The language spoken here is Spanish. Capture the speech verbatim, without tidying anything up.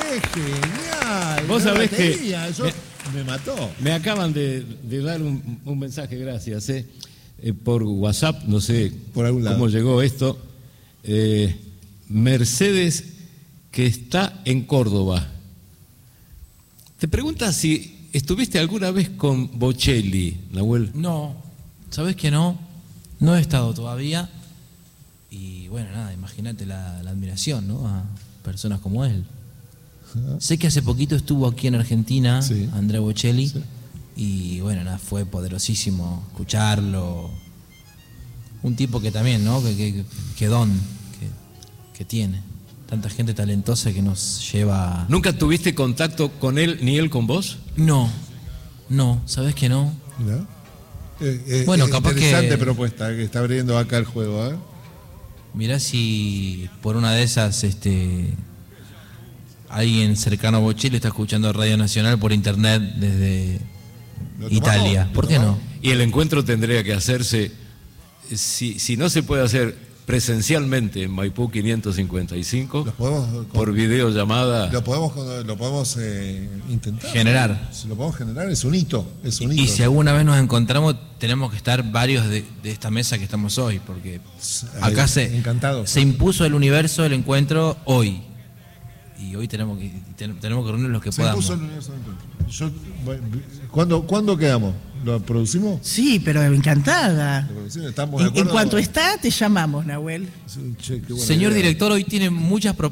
genial! Vos sabés que Eso me, me mató. Me acaban de, de dar un, un mensaje, gracias, eh, eh, por WhatsApp, no sé por algún lado. cómo llegó esto. Eh, Mercedes, que está en Córdoba. Te pregunta si estuviste alguna vez con Bocelli, Nahuel. No, ¿sabés que no? No he estado todavía. Y bueno, nada, imagínate la, la admiración, ¿no? A personas como él. Uh-huh. Sé que hace poquito estuvo aquí en Argentina, sí. Andrea Bocelli, sí. Y bueno, nada, fue poderosísimo escucharlo. Un tipo que también, ¿no? Que, que, que don que, que tiene. Tanta gente talentosa que nos lleva... ¿Nunca tuviste contacto con él ni él con vos? No, no, ¿sabés que no? ¿No? Eh, eh, bueno, eh, capaz interesante que... propuesta que está abriendo acá el juego, ¿eh? Mirá si por una de esas este, alguien cercano a Bocelli está escuchando Radio Nacional por internet desde Italia. ¿Por qué no? Y el encuentro tendría que hacerse, si, si no se puede hacer presencialmente en Maipú quinientos cincuenta y cinco, podemos, por videollamada. Lo podemos, lo podemos eh, intentar. Generar. Si lo podemos generar, es un hito. Es un hito. Y si alguna vez nos encontramos, tenemos que estar varios de, de esta mesa que estamos hoy, porque acá se, Encantado. se impuso el universo del encuentro hoy. Y hoy tenemos que, tenemos que reunir los que se podamos. Impuso el universo del encuentro. Yo, ¿cuándo, ¿Cuándo quedamos? ¿Lo producimos? Sí, pero encantada. ¿Estamos de en, en cuanto está, te llamamos, Nahuel. Sí, che, Señor idea. Director, hoy tiene muchas propuestas.